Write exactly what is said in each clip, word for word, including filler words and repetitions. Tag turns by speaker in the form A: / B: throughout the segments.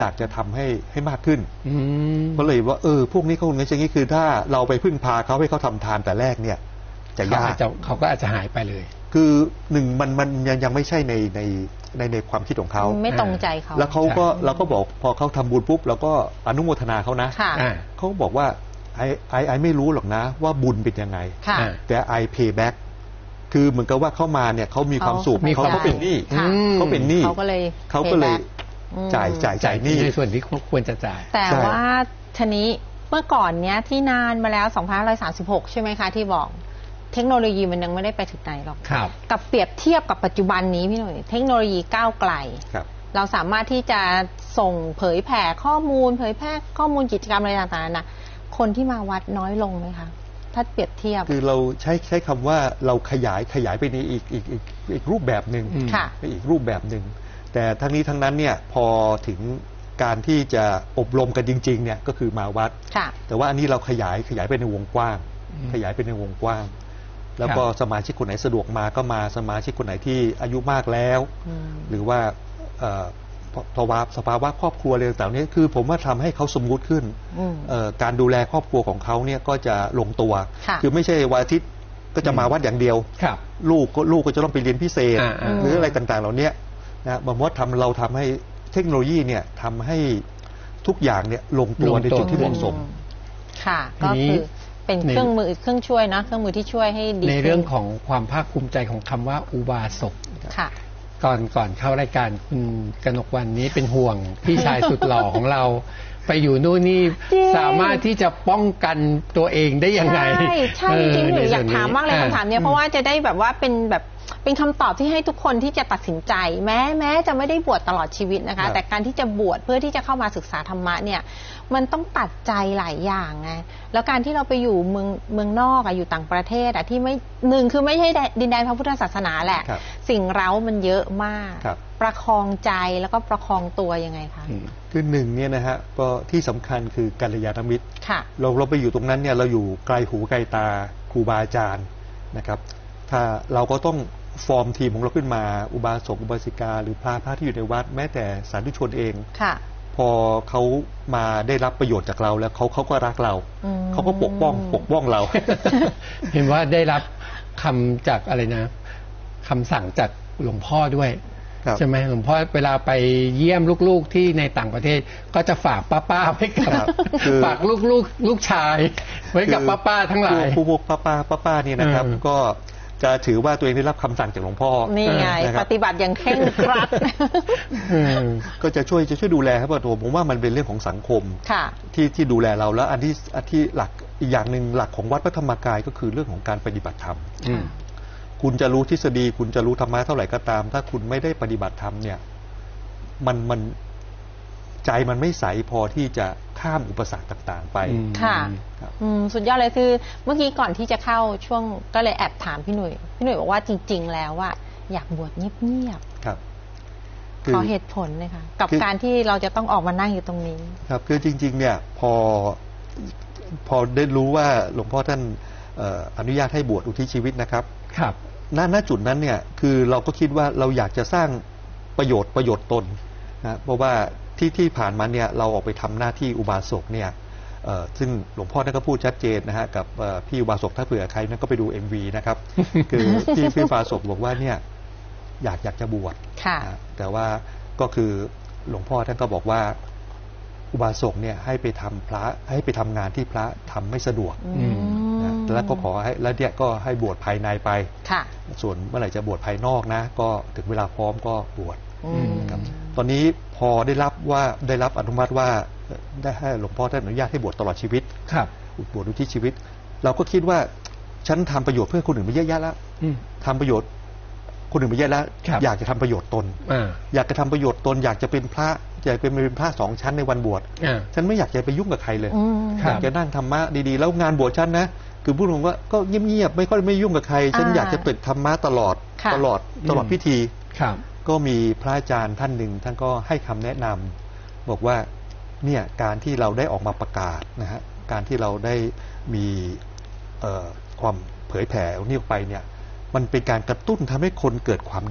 A: อยากจะทำให้ให้มากขึ้นก็เลยว่าเออพวกนี้เขาคงอย่างนี้คือถ้าเราไปพึ่งพาเขาให้เขาทำทานแต่แรกเนี่ยจะยาก
B: เขาก็อาจจะหายไปเลย
A: คือหนึ่งมันมันยังยังไม่ใช่ในในในในความคิดของเขา
C: ไม่ตรงใจเขา
A: แล้วเขาก็เราก็บอกพอเขาทำบุญปุ๊บเราก็อนุโมทนาเขานะเขาบอกว่าไอไอไอไม่รู้หรอกนะว่าบุญเป็นยังไงแต่ไอ pay back คือเหมือนกับว่าเข้ามาเนี่ยเขามีความสุขเขาเขาเป็นหนี้เขาเป็นหนี้
C: เขาก็เลย
A: เขาก็เลยจ่ายจ่ายจ่ายหนี้
B: ในส่วนที่ควรจะจ่าย
C: แต่ว่าทีนี้เมื่อก่อนเนี้ยที่นานมาแล้วสองพันห้าร้อยสามสิบหกใช่ไหมคะที่บอกเทคโนโลยีมันยังไม่ได้ไปถึงไหนหรอกกับเปรียบเทียบกับปัจจุบันนี้พี่หนุ่ยเทคโนโลยีก้าวไกลเราสามารถที่จะส่งเผยแผ่ข้อมูลเผยแพร่ข้อมูลกิจกรรมอะไรต่างๆนะคนที่มาวัดน้อยลงไหมคะถ้าเปรียบเทียบ
A: คือเราใช้ใช้คำว่าเราขยายขยายไปในอีกอีกอีกอีกรูปแบบหนึ่งไปอีกรูปแบบหนึ่งแต่ทั้งนี้ทั้งนั้นเนี่ยพอถึงการที่จะอบรมกันจริงๆเนี่ยก็คือมาวัดแต่ว่าอันนี้เราขยายขยายไปในวงกว้างขยายไปในวงกว้างแล้วก็สมาชิกคนไหนสะดวกมาก็มาสมาชิกคนไหนที่อายุมากแล้วหรือว่าภาวะสภาวะครอบครัวอะไรต่างๆนี้คือผมว่าทำให้เขาสมมุติขึ้นการดูแลครอบครัวของเขาเนี่ยก็จะลงตัวคือไม่ใช่วันอาทิตย์ก็จะมาวัดอย่างเดียวลูกก็ลูกก็จะต้องไปเรียนพิเศษหรืออะไรต่างๆเหล่านี้นะผมว่าทำเราทำให้เทคโนโลยีเนี่ยทำให้ทุกอย่างเนี่ยลงตัวในจุดที่เหมาะสม
C: ค่ะก็คือเป็นเครื่องมือเครื่องช่วยนะเครื่องมือที่ช่วยให้ดี
B: ในเรื่องของความภาคภูมิใจของคำว่าอุบาสกค่ะก่อนก่อนเข้ารายการคุณกนกวรรณนี้เป็นห่วงพี่ชายสุดหล่อของเราไปอยู่นู่นนี่สามารถที่จะป้องกันตัวเองได้ยังไง
C: ใช่ใช่จริงๆหนูอยากถามมากเลยคำถามเนี้ยเพราะว่าจะได้แบบว่าเป็นแบบเป็นคำตอบที่ให้ทุกคนที่จะตัดสินใจแม้แม้จะไม่ได้บวชตลอดชีวิตนะคะแต่การที่จะบวชเพื่อที่จะเข้ามาศึกษาธรรมะเนี่ยมันต้องตัดใจหลายอย่างไงแล้วการที่เราไปอยู่เมืองเมืองนอกอะอยู่ต่างประเทศอะที่ไม่หนึ่งคือไม่ใช่ดินแดนพระพุทธศาสนาแหละสิ่งเร้ามันเยอะมากประคองใจแล้วก็ประคองตัวยังไงคะ
A: คือหนึ่งเนี่ยนะฮะก็ที่สำคัญคือกัลยาณมิตรเราเราไปอยู่ตรงนั้นเนี่ยเราอยู่ไกลหูไกลตาครูบาอาจารย์นะครับถ้าเราก็ต้องฟอร์มทีมของเราขึ้นมาอุบาสกอุบาสิกาหรือพระพระที่อยู่ในวัดแม้แต่สาธุชนเองพอเขามาได้รับประโยชน์จากเราแล้วเขาเขาก็รักเราเขาก็ปกป้องปกป้องเรา
B: เห็นว่าได้รับคำจากอะไรนะคำสั่งจากหลวงพ่อด้วยใช่ไหมหลวงพ่อเวลาไปเยี่ยมลูกๆที่ในต่างประเทศก็จะฝากป้าๆไว้กับฝากลูกๆลูกชายไว้กับป้าๆทั้งหลาย
A: พวกป้าๆป้าๆนี่นะครับก็จะถือว่าตัวเองได้รับคำสั่งจากหลวงพ่อ
C: นี่ไงปฏิบัติอย่างเคร่งครัด
A: ก็จะช่วยจะช่วยดูแลครับตัวผมว่ามันเป็นเรื่องของสังคมที่ที่ดูแลเราแล้วอันที่อันที่หลักอีกอย่างหนึ่งหลักของวัดพระธรรมกายก็คือเรื่องของการปฏิบัติธรรมคุณจะรู้ทฤษฎีคุณจะรู้ธรรมะเท่าไหร่ก็ตามถ้าคุณไม่ได้ปฏิบัติธรรมเนี่ยมันมันใจมันไม่ใสพอที่จะข้ามอุปสรรคต่างๆไป
C: ค่ะสุดยอดเลยคือเมื่อกี้ก่อนที่จะเข้าช่วงก็เลยแอบถามพี่หนุ่ยพี่หนุ่ยบอกว่าจริงๆแล้วว่าอยากบวชเงียบๆครับขอเหตุผลเลยค่ะกับการที่เราจะต้องออกมานั่งอยู่ตรงนี้
A: ครับคือจริงๆเนี่ยพอพอได้รู้ว่าหลวงพ่อท่านอนุญาตให้บวชอุทิศชีวิตนะครับครับณณจุดนั้นเนี่ยคือเราก็คิดว่าเราอยากจะสร้างประโยชน์ประโยชน์ตนนะเพราะว่าที่ที่ผ่านมาเนี่ยเราออกไปทำหน้าที่อุบาสกเนี่ยซึ่งหลวงพ่อท่านก็พูดชัดเจนนะฮะกับพี่อุบาสกถ้าเผื่อใครนั้นก็ไปดู เอ็ม วี นะครับ คือพี่พี่อุบาสกบอกว่าเนี่ยอยากอยากจะบวชแต่ว่าก็คือหลวงพ่อท่านก็บอกว่าอุบาสกเนี่ยให้ไปทำพระให้ไปทำงานที่พระทำไม่สะดวกนะแล้วก็ขอให้แล้วเนี่ยก็ให้บวชภายในไปส่วนเมื่อไหร่จะบวชภายนอกนะก็ถึงเวลาพร้อมก็บวชตอนนี้พอได้รับว่าได้รับอนุมัติว่าได้ให้หลวงพ่อท่านอนุญาตให้บวชตลอดชีวิตครับบวชอุทิศชีวิตเราก็คิดว่าฉันทำประโยชน์เพื่อคนอื่นไม่เยอะแยะแล้วทำประโยชน์คนอื่นไม่เยอะแล้วอยากจะทำประโยชน์ตนอยากจะทำประโยชน์ตนอยากจะเป็นพระอยากเป็นเป็นพระสองชั้นในวันบวชฉันไม่อยากจะไปยุ่งกับใครเลยอยากจะนั่งธรรมะดีๆแล้วงานบวชฉันนะคือพูดตรงว่าก็เงียบๆไม่ค่อยไม่ยุ่งกับใครฉันอยากจะเปิดธรรมะตลอดตลอดตลอดพิธีก็มีพระอาจารย์ท่านหนึ่งท่านก็ให้คำแนะนำบอกว่าเนี่ยการที่เราได้ออกมาประกาศนะฮะการที่เราได้มีความเผยแผ่นี้ออกไปเนี่ยมันเป็นการกระตุ้นทำให้คนเกิดความ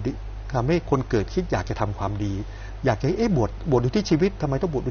A: ทำให้คนเกิดคิดอยากจะทำความดี อยากจะให้เอ๊ะบวชบวชอุทิศชีวิตทำไมต้องบวช